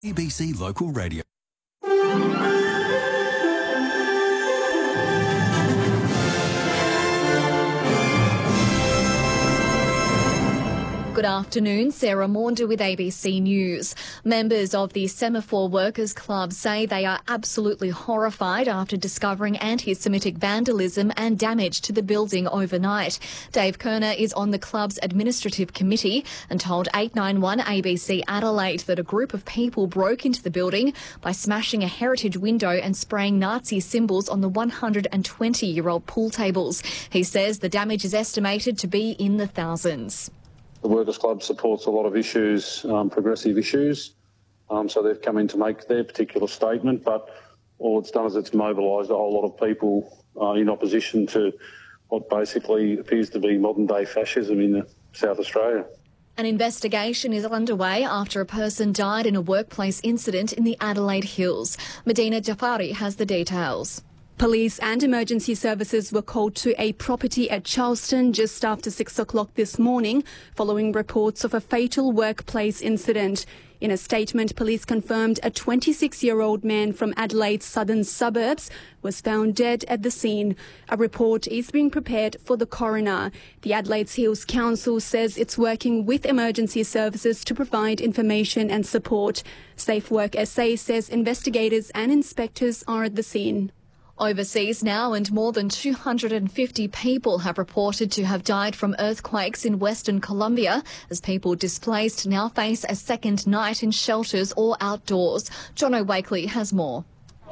ABC Local Radio. Good afternoon, Sarah Maunder with ABC News. Members of the Semaphore Workers Club say they are absolutely horrified after discovering anti-Semitic vandalism and damage to the building overnight. Dave Kerner is on the club's administrative committee and told 891 ABC Adelaide that a group of people broke into the building by smashing a heritage window and spraying Nazi symbols on the 120-year-old pool tables. He says the damage is estimated to be in the thousands. The Workers Club supports a lot of issues, progressive issues, so they've come in to make their particular statement, but all it's done is it's mobilised a whole lot of people in opposition to what basically appears to be modern-day fascism in South Australia. An investigation is underway after a person died in a workplace incident in the Adelaide Hills. Medina Jafari has the details. Police and emergency services were called to a property at Charleston just after 6 o'clock this morning, following reports of a fatal workplace incident. In a statement, police confirmed a 26-year-old man from Adelaide's southern suburbs was found dead at the scene. A report is being prepared for the coroner. The Adelaide Hills Council says it's working with emergency services to provide information and support. Safe Work SA says investigators and inspectors are at the scene. Overseas now, and more than 250 people have reported to have died from earthquakes in Western Colombia, as people displaced now face a second night in shelters or outdoors. Jono Wakely has more.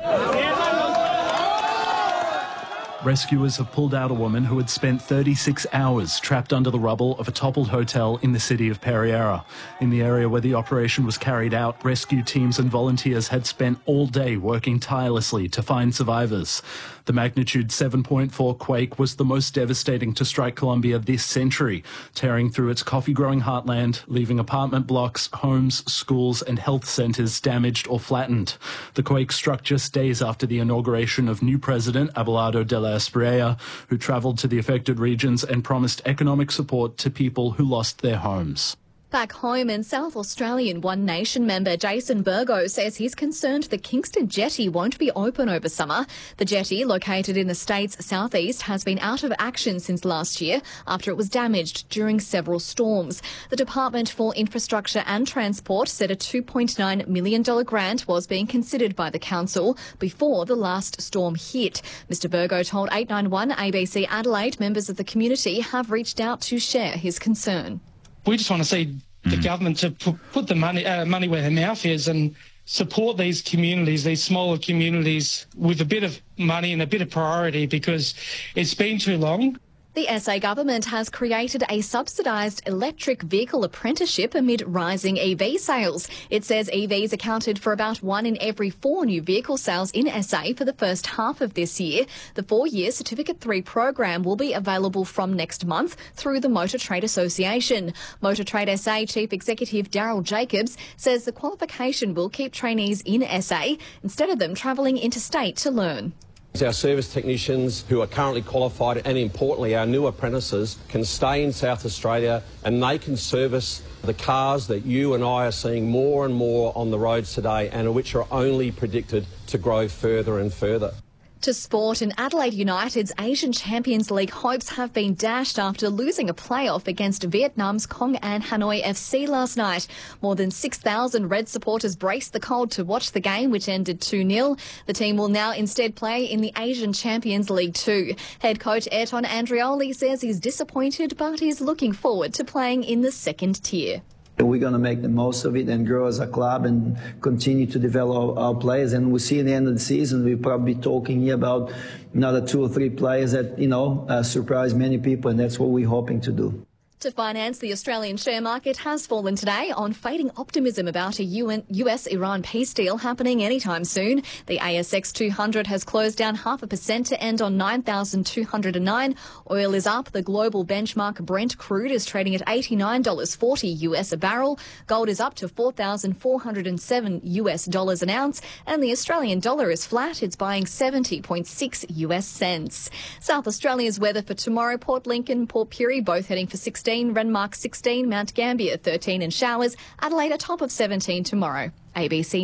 Rescuers have pulled out a woman who had spent 36 hours trapped under the rubble of a toppled hotel in the city of Pereira. In the area where the operation was carried out, rescue teams and volunteers had spent all day working tirelessly to find survivors. The magnitude 7.4 quake was the most devastating to strike Colombia this century, tearing through its coffee-growing heartland, leaving apartment blocks, homes, schools and health centres damaged or flattened. The quake struck just days after the inauguration of new President Abelardo de la Espriella, who travelled to the affected regions and promised economic support to people who lost their homes. Back home in South Australian One Nation member Jason Burgo says he's concerned the Kingston Jetty won't be open over summer. The jetty, located in the state's southeast, has been out of action since last year after it was damaged during several storms. The Department for Infrastructure and Transport said a $2.9 million grant was being considered by the council before the last storm hit. Mr Burgo told 891 ABC Adelaide members of the community have reached out to share his concern. We just want to see the government to put the money where their mouth is and support these communities, these smaller communities, with a bit of money and a bit of priority, because it's been too long. The SA government has created a subsidised electric vehicle apprenticeship amid rising EV sales. It says EVs accounted for about 1 in every 4 new vehicle sales in SA for the first half of this year. The 4-year Certificate 3 program will be available from next month through the Motor Trade Association. Motor Trade SA Chief Executive Daryl Jacobs says the qualification will keep trainees in SA instead of them travelling interstate to learn. Our service technicians who are currently qualified, and importantly our new apprentices, can stay in South Australia and they can service the cars that you and I are seeing more and more on the roads today, and which are only predicted to grow further and further. To sport, and Adelaide United's Asian Champions League hopes have been dashed after losing a playoff against Vietnam's Công An Hanoi FC last night. More than 6,000 Red supporters braced the cold to watch the game, which ended 2-0. The team will now instead play in the Asian Champions League 2. Head coach Ayrton Andrioli says he's disappointed, but is looking forward to playing in the second tier. We're going to make the most of it and grow as a club and continue to develop our players. And we'll see at the end of the season, we'll probably be talking here about another 2 or 3 players that, surprise many people, and that's what we're hoping to do. To finance, the Australian share market has fallen today on fading optimism about a US-Iran peace deal happening anytime soon. The ASX 200 has closed down 0.5% to end on 9,209. Oil is up. The global benchmark Brent crude is trading at $89.40 US a barrel. Gold is up to $4,407 US dollars an ounce, and the Australian dollar is flat. It's buying 70.6 US cents. South Australia's weather for tomorrow: Port Lincoln, Port Pirie, both heading for 16. Renmark 16, Mount Gambier 13 and showers. Adelaide a top of 17 tomorrow. ABC